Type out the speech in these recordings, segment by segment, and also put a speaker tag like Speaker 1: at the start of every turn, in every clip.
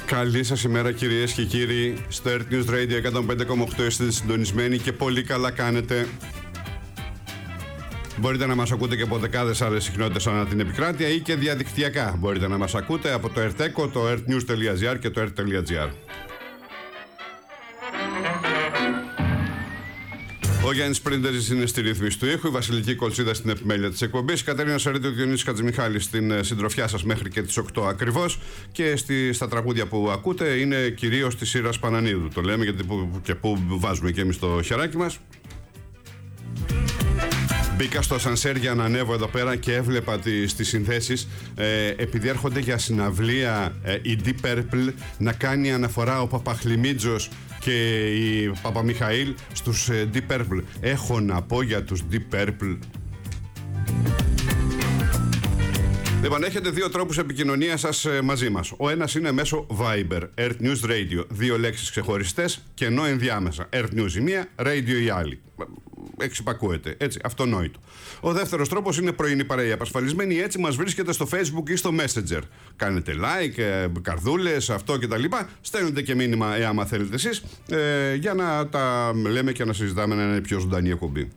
Speaker 1: Καλή σας ημέρα κυρίες και κύριοι. Στο Earth News Radio 105,8 είστε συντονισμένοι και πολύ καλά κάνετε. Μπορείτε να μας ακούτε και από δεκάδες άλλες συχνότητες ανά την επικράτεια ή και διαδικτυακά. Μπορείτε να μας ακούτε από το Earth, το earthnews.gr και το earth.gr. Ο Γιάννης Πρίντερης είναι στη ρύθμιση του ήχου, η Βασιλική Κολτσίδα στην επιμέλεια της εκπομπής, η Κατερίνα Σαρίδη, ο Διονύσης Χατζημιχάλης στην συντροφιά σας μέχρι και τις 8 ακριβώς, και στα τραγούδια που ακούτε είναι κυρίως της σειράς Πανανίδου. Το λέμε γιατί που βάζουμε και εμείς το χεράκι μας. Μπήκα στο σανσέρ για να ανέβω εδώ πέρα και έβλεπα στις συνθέσεις, επειδή έρχονται για συναυλία η Deep Purple, να κάνει αναφορά ο Παπαχλιμίτζος και η Παπαμιχαήλ στους Deep Purple. Έχω να πω για τους Deep Purple. Λοιπόν, έχετε δύο τρόπους επικοινωνίας σας μαζί μας. Ο ένας είναι μέσω Viber, Earth News Radio. Δύο λέξεις ξεχωριστές και ενώ ενδιάμεσα. Earth News η μία, Radio η άλλη. Εξυπακούεται, έτσι, αυτονόητο. Ο δεύτερος τρόπος είναι πρωινή παρέα απασφαλισμένη, έτσι μας βρίσκεται στο Facebook ή στο Messenger. Κάνετε like, καρδούλες, αυτό κτλ. Στέλνετε και μήνυμα, άμα θέλετε εσείς, για να τα λέμε και να συζητάμε, να είναι πιο ζωντανή εκπομπή.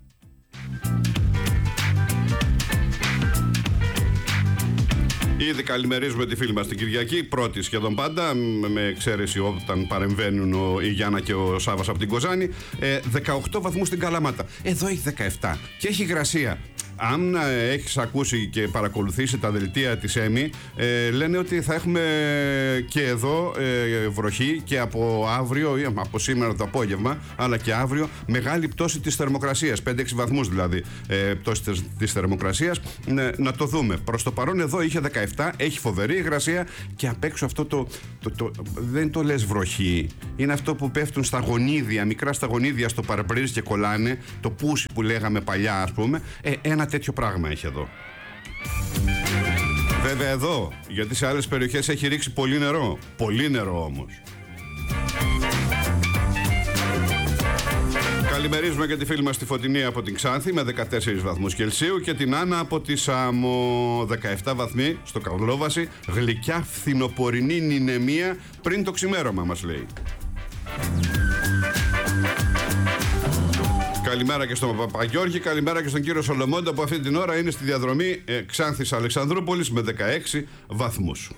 Speaker 1: Ήδη καλημερίζουμε τη φίλη μας την Κυριακή, πρώτη σχεδόν πάντα, με εξαίρεση όταν παρεμβαίνουν η Γιάννα και ο Σάββας από την Κοζάνη. 18 βαθμούς στην Καλαμάτα. Εδώ έχει 17 και έχει υγρασία. Αν έχεις ακούσει και παρακολουθήσει τα δελτία της ΕΜΗ, λένε ότι θα έχουμε και εδώ βροχή και από αύριο ή από σήμερα το απόγευμα, αλλά και αύριο μεγάλη πτώση της θερμοκρασίας, 5-6 βαθμούς δηλαδή πτώση της θερμοκρασίας. Να το δούμε. Προς το παρόν εδώ είχε 17, έχει φοβερή υγρασία και απ' έξω αυτό δεν το λες βροχή. Είναι αυτό που πέφτουν στα γονίδια, μικρά σταγονίδια στο παραπρίζ και κολλάνε, το πούσι που λέγαμε παλιά ας πούμε. Ένα τέτοιο πράγμα έχει εδώ. Βέβαια εδώ, γιατί σε άλλες περιοχές έχει ρίξει πολύ νερό. Πολύ νερό όμως. Καλημερίζουμε και τη φίλη μας τη Φωτεινή από την Ξάνθη με 14 βαθμούς Κελσίου και την Άννα από τη Σάμο, 17 βαθμοί στο Καρλόβαση. Γλυκιά φθινοπορεινή νηνεμία πριν το ξημέρωμα μας λέει. Καλημέρα και στον Παπαγιώργη, καλημέρα και στον κύριο Σολομόντα που αυτή την ώρα είναι στη διαδρομή Ξάνθης Αλεξανδρούπολης με 16 βαθμούς.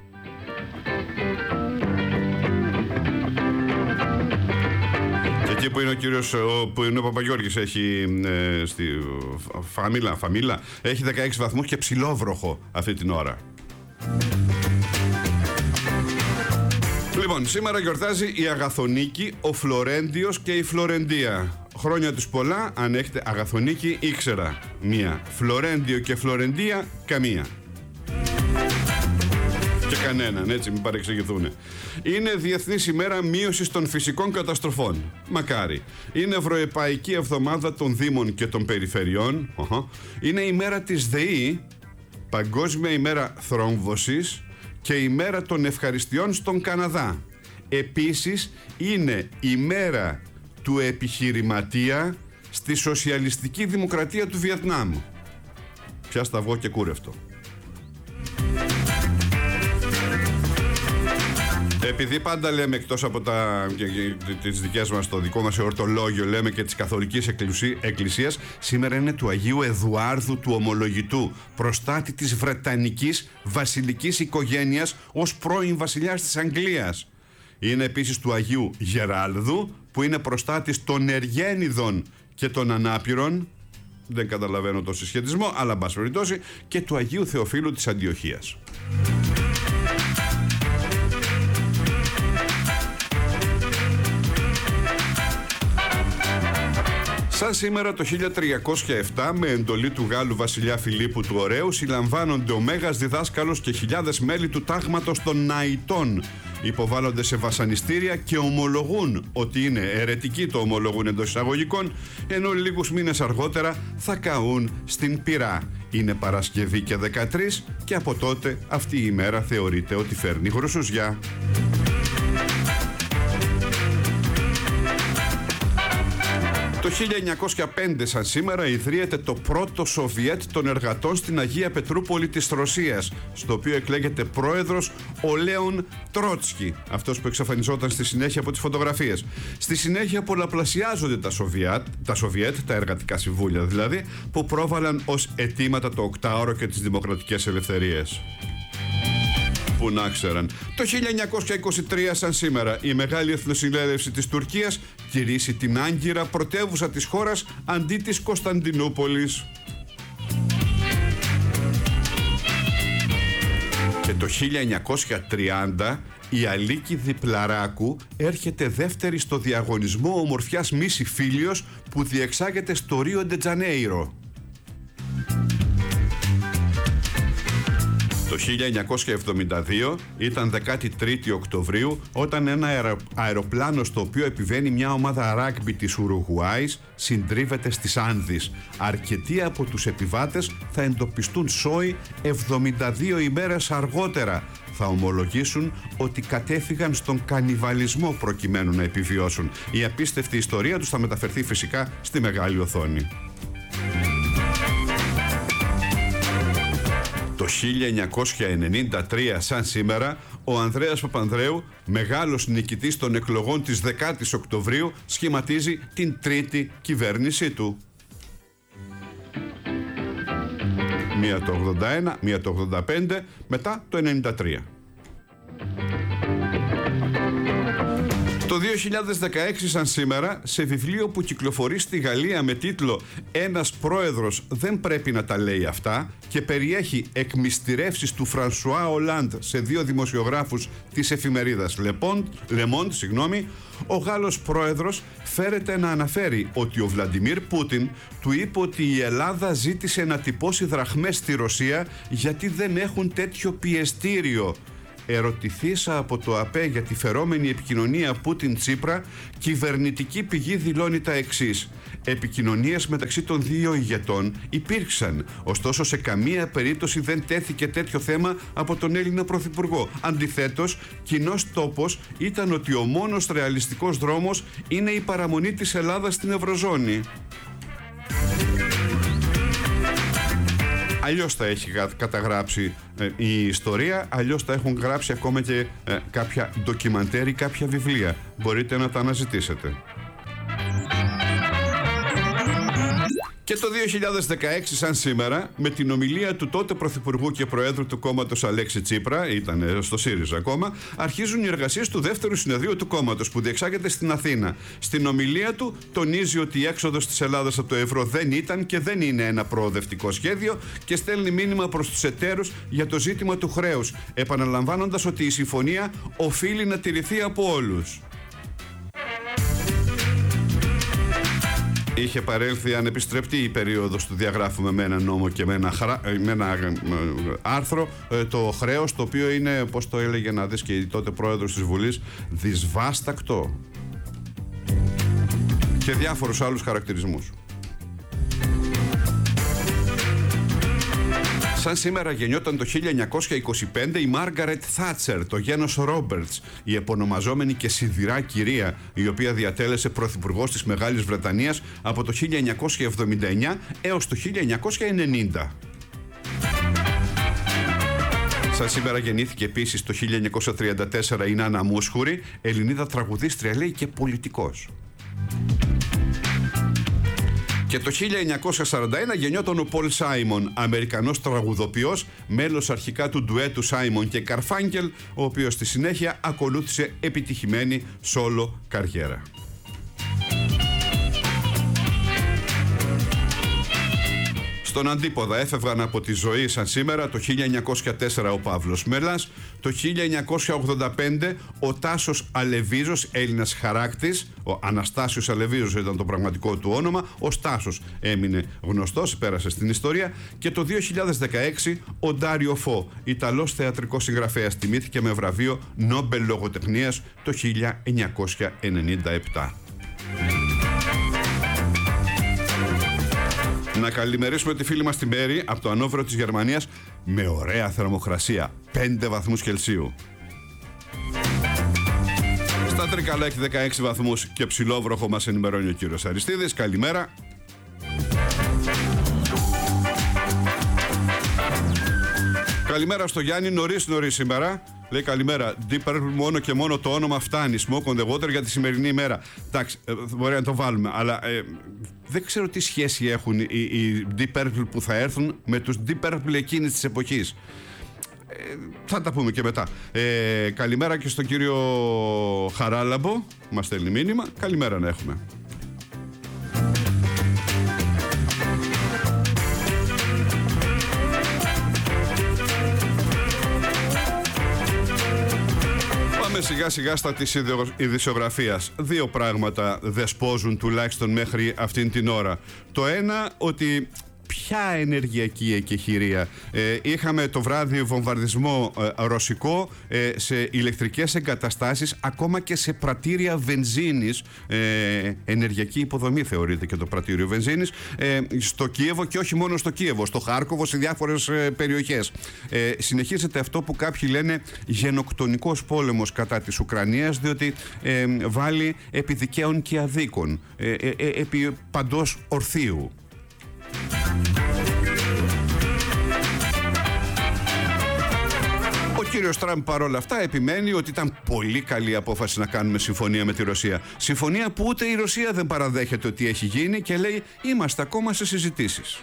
Speaker 1: Εκεί που είναι ο κύριος, που είναι ο Παπαγιώργης, έχει στη Φαμίλα, έχει 16 βαθμούς και ψηλόβροχο αυτή την ώρα. Λοιπόν, σήμερα γιορτάζει η Αγαθονίκη, ο Φλωρέντιος και η Φλωρεντία. Χρόνια τους πολλά, αν έχετε Αγαθονίκη ήξερα μία, Φλωρέντιο και Φλωρεντία καμία. Και κανέναν, έτσι μην παρεξηγηθούν. Είναι Διεθνής ημέρα μείωσης των φυσικών καταστροφών. Μακάρι. Είναι Ευρωεπαϊκή εβδομάδα των Δήμων και των Περιφερειών. Είναι η μέρα της ΔΕΗ, Παγκόσμια ημέρα θρόμβωσης και η μέρα των ευχαριστειών στον Καναδά. Επίσης είναι η μέρα του επιχειρηματία στη Σοσιαλιστική Δημοκρατία του Βιετνάμ. Πια σταυγό και κούρευτο. Επειδή πάντα λέμε εκτός από τις δικές μας, το δικό μας εορτολόγιο, λέμε και της Καθολικής Εκκλησίας, σήμερα είναι του Αγίου Εδουάρδου του Ομολογητού, προστάτη της Βρετανικής βασιλικής οικογένειας ως πρώην βασιλιάς της Αγγλίας. Είναι επίσης του Αγίου Γεράλδου, που είναι προστάτης των Εργένιδων και των Ανάπηρων. Δεν καταλαβαίνω το συσχετισμό, αλλά εν πάση περιπτώσει, και του Αγίου Θεοφύλου της Αντιοχίας. Σαν σήμερα το 1307, με εντολή του Γάλλου βασιλιά Φιλίππου του Ωραίου, συλλαμβάνονται ο Μέγας Διδάσκαλος και χιλιάδες μέλη του τάγματος των Ναητών. Υποβάλλονται σε βασανιστήρια και ομολογούν ότι είναι αιρετικοί, το ομολογούν εντός εισαγωγικών, ενώ λίγους μήνες αργότερα θα καούν στην πυρά. Είναι Παρασκευή και 13 και από τότε αυτή η ημέρα θεωρείται ότι φέρνει γρουσουζιά. Το Το 1905 σαν σήμερα ιδρύεται το πρώτο Σοβιέτ των εργατών στην Αγία Πετρούπολη της Ρωσίας, στο οποίο εκλέγεται πρόεδρος ο Λέον Τρότσκι, αυτός που εξαφανιζόταν στη συνέχεια από τις φωτογραφίες. Στη συνέχεια πολλαπλασιάζονται τα Σοβιέτ, τα εργατικά συμβούλια δηλαδή, που πρόβαλαν ως αιτήματα το οκτάωρο και τις δημοκρατικές ελευθερίες. Που να ξέραν. Το 1923 σαν σήμερα η Μεγάλη Εθνοσυνέλευση της Τουρκίας κηρύσσει την Άγκυρα πρωτεύουσα της χώρας αντί της Κωνσταντινούπολης. Και το 1930 η Αλίκη Διπλαράκου έρχεται δεύτερη στο διαγωνισμό ομορφιάς Μίση Φίλιος που διεξάγεται στο Ρίο ντε Τζανέιρο. Το 1972 ήταν 13η Οκτωβρίου όταν ένα αεροπλάνο στο οποίο επιβαίνει μια ομάδα ράγκμπι της Ουρουγουάης συντρίβεται στις Άνδεις. Αρκετοί από τους επιβάτες θα εντοπιστούν σόι 72 ημέρες αργότερα. Θα ομολογήσουν ότι κατέφυγαν στον κανιβαλισμό προκειμένου να επιβιώσουν. Η απίστευτη ιστορία τους θα μεταφερθεί φυσικά στη μεγάλη οθόνη. Το 1993 σαν σήμερα, ο Ανδρέας Παπανδρέου, μεγάλος νικητής των εκλογών της 10ης Οκτωβρίου, σχηματίζει την τρίτη κυβέρνησή του. Μία το 81, μία το 85, μετά το 93. Το 2016 σαν σήμερα, σε βιβλίο που κυκλοφορεί στη Γαλλία με τίτλο «Ένας πρόεδρος δεν πρέπει να τα λέει αυτά» και περιέχει εκμυστηρεύσεις του Φρανσουά Ολάντ σε δύο δημοσιογράφους της εφημερίδας Le Monde, ο Γάλλος πρόεδρος φέρεται να αναφέρει ότι ο Βλαντιμίρ Πούτιν του είπε ότι η Ελλάδα ζήτησε να τυπώσει δραχμές στη Ρωσία γιατί δεν έχουν τέτοιο πιεστήριο. Ερωτηθήσα από το ΑΠΕ για τη φερόμενη επικοινωνία Πούτιν-Τσίπρα, κυβερνητική πηγή δηλώνει τα εξής. Επικοινωνίες μεταξύ των δύο ηγετών υπήρξαν, ωστόσο σε καμία περίπτωση δεν τέθηκε τέτοιο θέμα από τον Έλληνα Πρωθυπουργό. Αντιθέτως, κοινός τόπος ήταν ότι ο μόνος ρεαλιστικός δρόμος είναι η παραμονή της Ελλάδας στην Ευρωζώνη. Αλλιώς τα έχει καταγράψει η ιστορία, αλλιώς τα έχουν γράψει ακόμα και κάποια ντοκιμαντέρ ή κάποια βιβλία. Μπορείτε να τα αναζητήσετε. Και το 2016 σαν σήμερα, με την ομιλία του τότε Πρωθυπουργού και Προέδρου του κόμματος Αλέξη Τσίπρα, ήταν στο ΣΥΡΙΖΑ ακόμα, αρχίζουν οι εργασίες του δεύτερου συνεδρίου του κόμματος που διεξάγεται στην Αθήνα. Στην ομιλία του τονίζει ότι η έξοδος της Ελλάδας από το ευρώ δεν ήταν και δεν είναι ένα προοδευτικό σχέδιο και στέλνει μήνυμα προς τους εταίρους για το ζήτημα του χρέους, επαναλαμβάνοντας ότι η συμφωνία οφείλει να τηρηθεί από όλους. Είχε παρέλθει ανεπιστρεπτή η περίοδος του διαγράφουμε με ένα νόμο και με ένα άρθρο το χρέος, το οποίο είναι, πώς το έλεγε να δεις και η τότε πρόεδρος της Βουλής, δυσβάστακτο. Και διάφορους άλλους χαρακτηρισμούς. Σαν σήμερα γεννιόταν το 1925 η Μάργαρετ Θάτσερ, το γένος Ρόμπερτς, η επωνομαζόμενη και σιδηρά κυρία, η οποία διατέλεσε πρωθυπουργός της Μεγάλης Βρετανίας από το 1979 έως το 1990. Σαν σήμερα γεννήθηκε επίσης το 1934 η Νάνα Μούσχουρη, Ελληνίδα τραγουδίστρια λέει και πολιτικός. Και το 1941 γεννιόταν ο Πολ Σάιμον, Αμερικανός τραγουδοποιός, μέλος αρχικά του ντουέτου Σάιμον και Καρφάγγελ, ο οποίος στη συνέχεια ακολούθησε επιτυχημένη σόλο καριέρα. Στον αντίποδα έφευγαν από τη ζωή σαν σήμερα το 1904 ο Παύλος Μελάς, το 1985 ο Τάσος Αλεβίζος, Έλληνας χαράκτης, ο Αναστάσιος Αλεβίζος ήταν το πραγματικό του όνομα, ο Στάσος έμεινε γνωστός, πέρασε στην ιστορία, και το 2016 ο Ντάριο Φω, Ιταλός θεατρικός συγγραφέας, τιμήθηκε με βραβείο Νόμπελ Λογοτεχνίας το 1997. Να καλημερίσουμε τη φίλη μας την Μέρη από το Ανόβερο της Γερμανίας με ωραία θερμοκρασία, 5 βαθμούς Κελσίου. Στα Στα Τρικαλά έχει 16 βαθμούς και ψηλόβροχο, μας ενημερώνει ο κύριος Αριστίδης. Καλημέρα. Καλημέρα στο Γιάννη, νωρίς σήμερα. Λέει καλημέρα. Deep Purple, μόνο και μόνο το όνομα φτάνει. Smoke on the water για τη σημερινή ημέρα. Εντάξει, μπορεί να το βάλουμε, αλλά δεν ξέρω τι σχέση έχουν οι Deep Purple που θα έρθουν με τους Deep Purple εκείνης της εποχής. Θα τα πούμε και μετά. Καλημέρα και στον κύριο Χαράλαμπο. Μας στέλνει μήνυμα. Καλημέρα να έχουμε. Πάμε σιγά σιγά στα της ειδησιογραφίας. Δύο πράγματα δεσπόζουν τουλάχιστον μέχρι αυτήν την ώρα. Το ένα, ότι ποια ενεργειακή εκεχηρία. Είχαμε το βράδυ βομβαρδισμό ρωσικό σε ηλεκτρικές εγκαταστάσεις, ακόμα και σε πρατήρια βενζίνης. Ενεργειακή υποδομή θεωρείται και το πρατήριο βενζίνης στο Κίεβο, και όχι μόνο στο Κίεβο, στο Χάρκοβο, σε διάφορες περιοχές. Συνεχίζεται αυτό που κάποιοι λένε γενοκτονικός πόλεμος κατά της Ουκρανίας, διότι βάλει επί δικαίων και αδίκων, επί παντός ορθίου. Ο κύριος Τραμπ παρόλα αυτά επιμένει ότι ήταν πολύ καλή απόφαση να κάνουμε συμφωνία με τη Ρωσία. Συμφωνία που ούτε η Ρωσία δεν παραδέχεται ότι έχει γίνει και λέει είμαστε ακόμα σε συζητήσεις.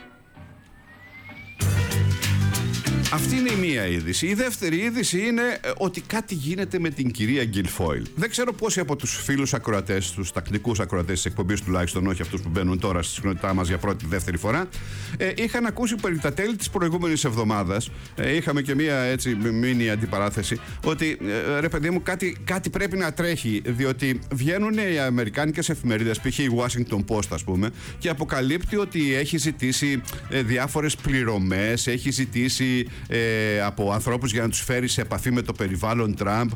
Speaker 1: Αυτή είναι η μία είδηση. Η δεύτερη είδηση είναι ότι κάτι γίνεται με την κυρία Γκιλφόιλ. Δεν ξέρω πόσοι από τους φίλους ακροατές, τους τακτικούς ακροατές της εκπομπής τουλάχιστον, όχι αυτούς που μπαίνουν τώρα στη συχνότητά μας για πρώτη-δεύτερη φορά, είχαν ακούσει περί τα τέλη της προηγούμενης εβδομάδας. Είχαμε και μία έτσι μίνι αντιπαράθεση ότι ρε παιδί μου, κάτι πρέπει να τρέχει, διότι βγαίνουν οι αμερικάνικες εφημερίδες, π.χ. η Washington Post, ας πούμε, και αποκαλύπτει ότι έχει ζητήσει διάφορες πληρωμές, έχει ζητήσει από ανθρώπους για να τους φέρει σε επαφή με το περιβάλλον Τραμπ,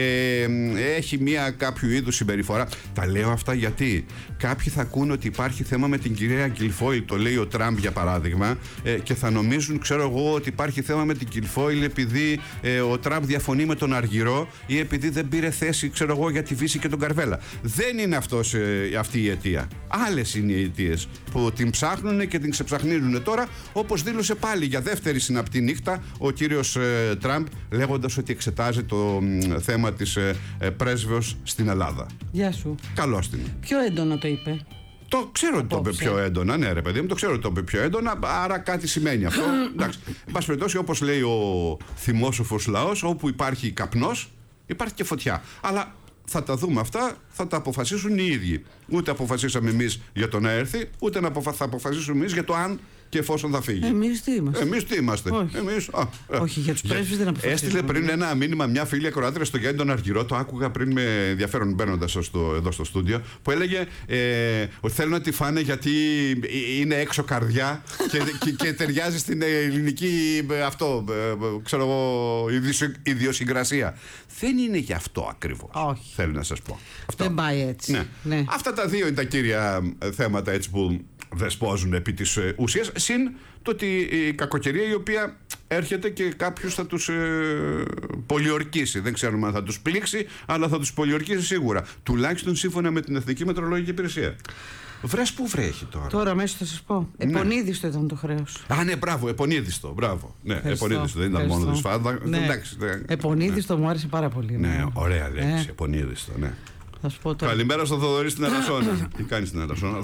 Speaker 1: έχει μια κάποιο είδους συμπεριφορά. Τα λέω αυτά γιατί κάποιοι θα ακούνε ότι υπάρχει θέμα με την κυρία Γκιλφόιλ, το λέει ο Τραμπ για παράδειγμα, και θα νομίζουν, ξέρω εγώ, ότι υπάρχει θέμα με την Γκιλφόιλ επειδή ο Τραμπ διαφωνεί με τον Αργυρό ή επειδή δεν πήρε θέση, ξέρω εγώ, για τη Βύση και τον Καρβέλα. Δεν είναι αυτή η αιτία. Άλλες είναι οι αιτίες που την ψάχνουν και την ξεψαχνίζουν τώρα, όπως δήλωσε πάλι για δεύτερη συναπτή νύχτα ο κύριος Τραμπ, λέγοντας ότι εξετάζει το θέμα της πρέσβεως στην Ελλάδα.
Speaker 2: Γεια σου.
Speaker 1: Καλώς την.
Speaker 2: Πιο έντονα το είπε.
Speaker 1: Το ξέρω ότι το είπε πιο έντονα, ναι, ρε παιδί μου, το ξέρω ότι το είπε πιο έντονα, άρα κάτι σημαίνει αυτό. Εντάξει. Εν πάση περιπτώσει, όπως λέει ο θυμόσοφος λαός, όπου υπάρχει καπνός, υπάρχει και φωτιά. Αλλά θα τα δούμε αυτά, θα τα αποφασίσουν οι ίδιοι. Ούτε αποφασίσαμε εμείς για το να έρθει, ούτε θα αποφασίσουμε εμείς για το αν και εφόσον θα φύγει.
Speaker 2: Εμείς τι είμαστε.
Speaker 1: Εμείς τι είμαστε.
Speaker 2: Όχι, όχι για τους πρέσβεις δεν αποφασίζουμε.
Speaker 1: Έστειλε πριν ένα μήνυμα μια φίλη ακροάτρια στο Γιάννη τον Αργυρό, το άκουγα πριν με ενδιαφέρον μπαίνοντας εδώ στο στούντιο, που έλεγε ότι θέλουν να τη φάνε γιατί είναι έξω καρδιά και ταιριάζει στην ελληνική ξέρω εγώ, ιδιοσυγκρασία. Δεν είναι γι' αυτό ακριβώς.
Speaker 2: Όχι.
Speaker 1: Θέλω να σας πω.
Speaker 2: Δεν πάει έτσι.
Speaker 1: Ναι.
Speaker 2: Ναι.
Speaker 1: Αυτά τα δύο είναι τα κύρια θέματα έτσι που δεσπόζουν επί της ουσίας, συν το ότι η κακοκαιρία η οποία έρχεται και κάποιους θα τους πολιορκήσει. Δεν ξέρουμε αν θα τους πλήξει, αλλά θα τους πολιορκήσει σίγουρα. Τουλάχιστον σύμφωνα με την Εθνική Μετεωρολογική Υπηρεσία. Βρες που βρέχει τώρα.
Speaker 2: Τώρα αμέσως θα σας πω. Επονίδιστο ήταν το χρέος.
Speaker 1: Α, ναι, μπράβο, επονίδιστο. Μπράβο. Ναι, επονίδιστο. Δεν ήταν μόνο δυσφάδα.
Speaker 2: Ναι.
Speaker 1: Εντάξει,
Speaker 2: επονίδιστο μου άρεσε πάρα πολύ.
Speaker 1: Ναι, ωραία λέξη. Επονίδιστο, ναι. Καλημέρα στον Θοδωρή στην Ελασσόνα. Τι κάνει στην Ελασσόνα?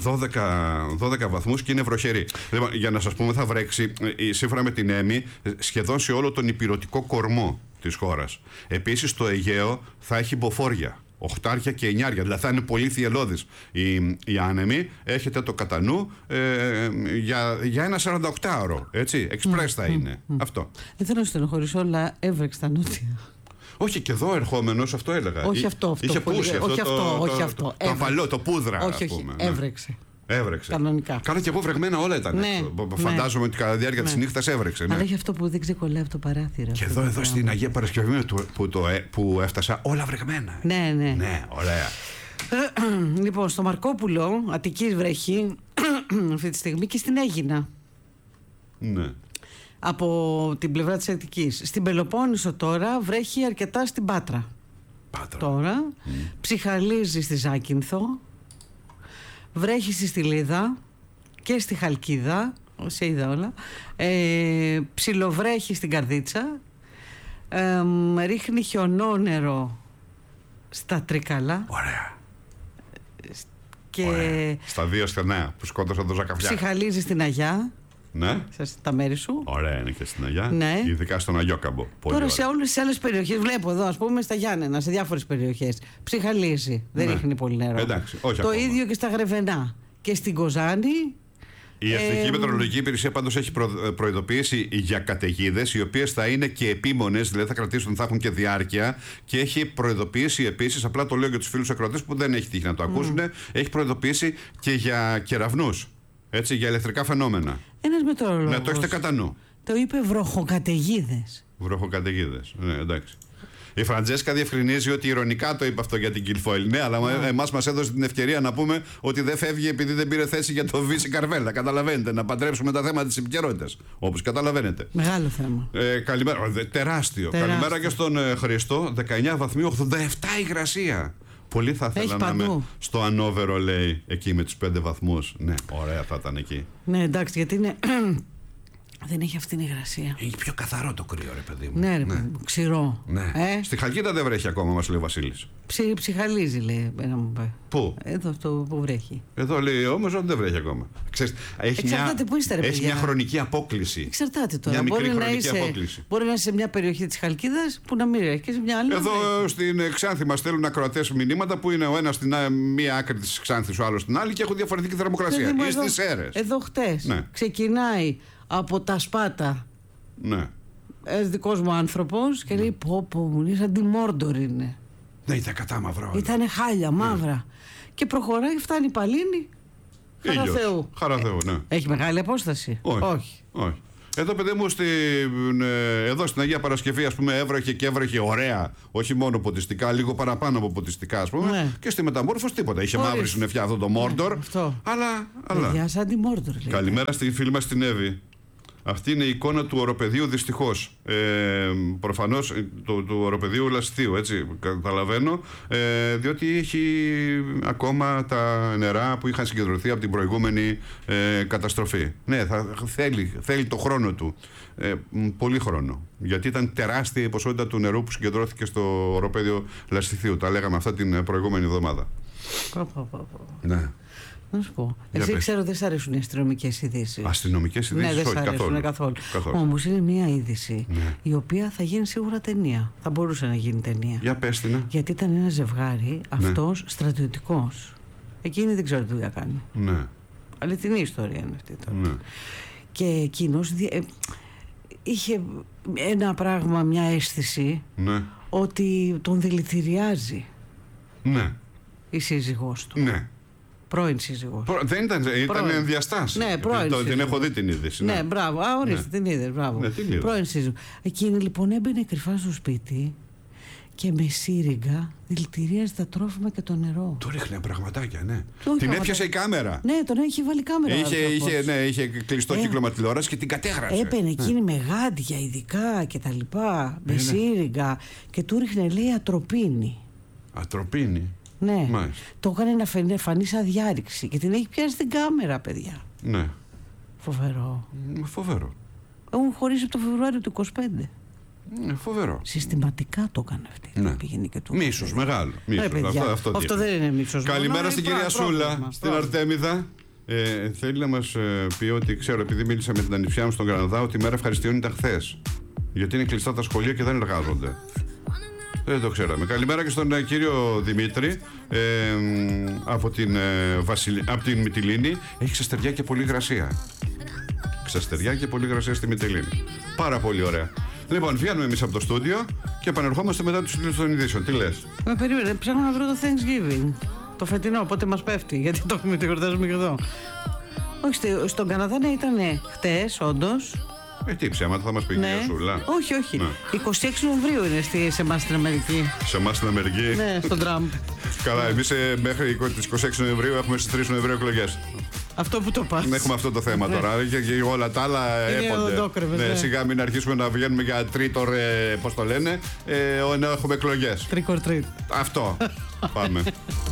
Speaker 1: 12 βαθμούς και είναι βροχερή. Λοιπόν, για να σας πούμε, θα βρέξει σύμφωνα με την ΕΜΗ σχεδόν σε όλο τον ηπειρωτικό κορμό της χώρας. Επίσης στο Αιγαίο θα έχει μποφόρια, οχτάρια και εννιάρια, δηλαδή θα είναι πολύ θυελλώδης οι άνεμοι. Έχετε το κατά νου για ένα 48ωρο, έτσι, εξπρές θα είναι αυτό.
Speaker 2: Δεν θέλω να στενοχωρήσω, αλλά έβρεξε τα νότια.
Speaker 1: Όχι, και εδώ ερχόμενος αυτό έλεγα.
Speaker 2: Όχι αυτό.
Speaker 1: Είχε πούσει
Speaker 2: όχι αυτό.
Speaker 1: Το απαλό, το πούδρα.
Speaker 2: Όχι, έβρεξε.
Speaker 1: Έβρεξε.
Speaker 2: Κανονικά.
Speaker 1: Καλά, και εγώ βρεγμένα όλα ήταν.
Speaker 2: Ναι,
Speaker 1: φαντάζομαι ότι κατά τη διάρκεια της νύχτας έβρεξε.
Speaker 2: Αλλά έχει αυτό που δεν ξεκολλάει από το παράθυρο.
Speaker 1: Και εδώ στην Αγία Παρασκευή που έφτασα, όλα βρεγμένα.
Speaker 2: Ναι.
Speaker 1: Ναι, ωραία.
Speaker 2: Λοιπόν, στο Μαρκόπουλο, Αττικής βρέχει αυτή τη στιγμή και στην Αίγινα.
Speaker 1: Ναι.
Speaker 2: Από την πλευρά της Αττικής. Στην Πελοπόννησο τώρα βρέχει αρκετά στην Πάτρα. τώρα. Ψυχαλίζει στη Ζάκυνθο. Βρέχει στη Στυλίδα και στη Χαλκίδα. Σε είδα όλα. Ψιλοβρέχει στην Καρδίτσα. Ρίχνει χιονόνερο στα Τρίκαλα.
Speaker 1: Ωραία.
Speaker 2: Και
Speaker 1: ωραία. Στα 2 στενά που σκότωσαν τον Ζακαφιά.
Speaker 2: Ψυχαλίζει στην Αγιά.
Speaker 1: Ναι.
Speaker 2: Τα μέρη σου.
Speaker 1: Ωραία είναι και στην Αγιά.
Speaker 2: Ναι.
Speaker 1: Ειδικά στον Αγιόκαμπο.
Speaker 2: Τώρα ωραία. Σε όλες τις άλλες περιοχές, βλέπω εδώ, ας πούμε, στα Γιάννενα, σε διάφορες περιοχές. Ψυχαλίζει. Δεν ρίχνει πολύ νερό.
Speaker 1: Εντάξει, όχι
Speaker 2: το
Speaker 1: ακόμα.
Speaker 2: ίδιο και στα Γρεβενά. Και στην Κοζάνη.
Speaker 1: Η Εθνική Μετεωρολογική Υπηρεσία πάντως έχει προειδοποιήσει για καταιγίδες, οι οποίες θα είναι και επίμονες, δηλαδή θα κρατήσουν, θα έχουν και διάρκεια. Και έχει προειδοποιήσει επίσης, απλά το λέω για τους φίλους ακροατές που δεν έχει τύχει να το ακούσουν, έχει προειδοποιήσει και για κεραυνούς. Έτσι, για ηλεκτρικά φαινόμενα.
Speaker 2: Ένας μετεωρολόγος.
Speaker 1: Ναι, το έχετε κατά νου.
Speaker 2: Το είπε βροχοκαταιγίδες.
Speaker 1: Βροχοκαταιγίδες. Ναι, εντάξει. Η Φραντζέσκα διευκρινίζει ότι ηρωνικά το είπε αυτό για την Κιλφόιλ. Ναι, αλλά εμάς μας έδωσε την ευκαιρία να πούμε ότι δεν φεύγει επειδή δεν πήρε θέση για το Βύση Καρβέλα. Καταλαβαίνετε, να παντρέψουμε τα θέματα της επικαιρότητας. Όπως καταλαβαίνετε.
Speaker 2: Μεγάλο θέμα.
Speaker 1: Καλημέρα. Τεράστιο. Καλημέρα και στον Χρήστο. 19 βαθμοί, 87 υγρασία. Πολύ θα ήθελα να είμαι στο Ανόβερο, λέει, εκεί με τους 5 βαθμούς. Ναι, ωραία θα ήταν εκεί.
Speaker 2: Ναι, εντάξει, γιατί είναι. Δεν έχει αυτήν την υγρασία.
Speaker 1: Έχει πιο καθαρό το κρύο, ρε παιδί μου.
Speaker 2: Ναι, ρε παιδί μου, ξηρό.
Speaker 1: Ναι. Στη Χαλκίδα δεν βρέχει ακόμα, μας λέει ο Βασίλης.
Speaker 2: Ψυχαλίζει, λέει.
Speaker 1: Πού?
Speaker 2: Εδώ αυτό που βρέχει.
Speaker 1: Εδώ λέει όμως ότι δεν βρέχει ακόμα. Ξέρεις,
Speaker 2: εξαρτάται που είστε, ρε παιδιά.
Speaker 1: Έχει μια χρονική απόκληση.
Speaker 2: Εξαρτάται τώρα.
Speaker 1: Μια μικρή χρονική απόκληση.
Speaker 2: Μπορεί να είσαι σε μια περιοχή της Χαλκίδας που να μην έχει και σε μια άλλη.
Speaker 1: Εδώ στην Ξάνθη μας στέλνουν ακροατές μηνύματα που είναι ο ένας στην μία άκρη της Ξάνθης, ο άλλος στην άλλη και έχουν διαφορετική θερμοκρασία. Ή στις Σέρρες.
Speaker 2: Εδώ χτες ξεκινάει από τα Σπάτα.
Speaker 1: Ναι.
Speaker 2: Ένας δικός μου άνθρωπος και λέει πω μου, είναι σαν τη Μόρντορ είναι.
Speaker 1: Ναι, ήταν κατάμαυρα.
Speaker 2: Ήτανε χάλια, μαύρα. Και προχωράει, φτάνει η Παλίνη. Χαραθεού.
Speaker 1: Χαραθεού, ναι.
Speaker 2: Έχει μεγάλη απόσταση?
Speaker 1: Όχι. Εδώ, παιδί μου, εδώ στην Αγία Παρασκευή, ας πούμε, έβρεχε και έβρεχε ωραία. Όχι μόνο ποτιστικά, λίγο παραπάνω από ποτιστικά, ας πούμε. Ναι. Και στη Μεταμόρφωση τίποτα. Είχε μαύρη συννεφιά αυτό το Μόρντορ. Αλλά.
Speaker 2: Παιδιά, σαν τη Μόρντορ.
Speaker 1: Καλημέρα στη φίλη μας την Εύη. Αυτή είναι η εικόνα του οροπεδίου, δυστυχώς. Προφανώς του οροπεδίου Λασιθίου, έτσι καταλαβαίνω, διότι έχει ακόμα τα νερά που είχαν συγκεντρωθεί από την προηγούμενη καταστροφή. Ναι, θέλει το χρόνο του. Πολύ χρόνο. Γιατί ήταν τεράστια η ποσότητα του νερού που συγκεντρώθηκε στο οροπέδιο Λασιθίου. Τα λέγαμε αυτά την προηγούμενη εβδομάδα. Ναι.
Speaker 2: Να σου πω. Εσύ ξέρω δεν σ' αρέσουν οι αστυνομικές ειδήσεις.
Speaker 1: Αστυνομικές ειδήσεις,
Speaker 2: ναι, δεν σ' αρέσουν καθόλου. Όμως είναι μια είδηση η οποία θα γίνει σίγουρα ταινία. Θα μπορούσε να γίνει ταινία.
Speaker 1: Για πες την.
Speaker 2: Γιατί ήταν ένα ζευγάρι, αυτός στρατιωτικός. Εκείνη δεν ξέρω τι δουλειά κάνει.
Speaker 1: Ναι.
Speaker 2: Αληθινή ιστορία είναι αυτή τώρα.
Speaker 1: Ναι.
Speaker 2: Και εκείνος είχε ένα πράγμα, μια αίσθηση ότι τον δηλητηριάζει η σύζυγός του.
Speaker 1: Ναι.
Speaker 2: Πρώην σύζυγος.
Speaker 1: Δεν ήταν διαστάσει.
Speaker 2: Ναι, πρώην.
Speaker 1: Την έχω δει την είδηση.
Speaker 2: Ναι, μπράβο. Ορίστε, την είδες, μπράβο.
Speaker 1: Ναι,
Speaker 2: πρώην σύζυγος. Εκείνη λοιπόν έμπαινε κρυφά στο σπίτι και με σύριγγα δηλητηρίαζε τα τρόφιμα και το νερό.
Speaker 1: Του ρίχνε πραγματάκια, ναι. Την έπιασε η κάμερα.
Speaker 2: Ναι, τον είχε βάλει κάμερα.
Speaker 1: Είχε κλειστό κύκλωμα τηλεόραση και την κατέγραψε.
Speaker 2: Έπαινε εκείνη με γάντια ειδικά και τα λοιπά. Με σύριγγα και του ρίχνε, λέει, ατροπίνη.
Speaker 1: Ατροπίνη.
Speaker 2: Ναι, μάλιστα. Το έκανε να φανεί σαν διάρρηξη και την έχει πιάσει την κάμερα, παιδιά.
Speaker 1: Ναι.
Speaker 2: Φοβερό.
Speaker 1: Φοβερό.
Speaker 2: Έχουν χωρίσει από το Φεβρουάριο του 25.
Speaker 1: Φοβερό.
Speaker 2: Συστηματικά το έκανε αυτή.
Speaker 1: Ναι.
Speaker 2: Πήγαινε και του.
Speaker 1: Μίσος, μεγάλο.
Speaker 2: Αυτό δεν είναι μίσος.
Speaker 1: Καλημέρα στην κυρία Σούλα, στην Αρτέμιδα. Θέλει να μας πει ότι ξέρω, επειδή μίλησα με την ανιψιά μου στον Καναδά, ότι η μέρα ευχαριστειών ήταν χθες. Γιατί είναι κλειστά τα σχολεία και δεν εργάζονται. Δεν το ξέραμε. Καλημέρα και στον κύριο Δημήτρη από την Μυτιλήνη. Έχει ξαστεριά και πολύ υγρασία. Ξαστεριά και πολύ υγρασία στη Μυτιλήνη. Πάρα πολύ ωραία. Λοιπόν, βγαίνουμε εμείς από το στούντιο και επανερχόμαστε μετά τους τίτλους των ειδήσεων. Τι λες?
Speaker 2: Περίμενε, ψάχνω να βρω το Thanksgiving. Το φετινό, πότε μας πέφτει, γιατί το έχουμε γιορτάζουμε και εδώ. Όχι, στον Καναδά ναι, ήταν χτες, όντως.
Speaker 1: Τι ψέματα θα μας πει η κυρία Σούλα?
Speaker 2: Όχι. Ναι. 26 Νοεμβρίου είναι σε εμάς στην Αμερική.
Speaker 1: Σε εμάς στην Αμερική.
Speaker 2: Ναι, στον Τραμπ.
Speaker 1: Καλά, εμείς μέχρι τις 26 Νοεμβρίου έχουμε στις 3 Νοεμβρίου εκλογές.
Speaker 2: Αυτό που το πας.
Speaker 1: Έχουμε αυτό το θέμα τώρα. Και όλα τα άλλα έπονται. Ναι, σιγά μην αρχίσουμε να βγαίνουμε για τρίτο, πώς το λένε, να έχουμε εκλογές.
Speaker 2: Trick or treat.
Speaker 1: Αυτό. Πάμε.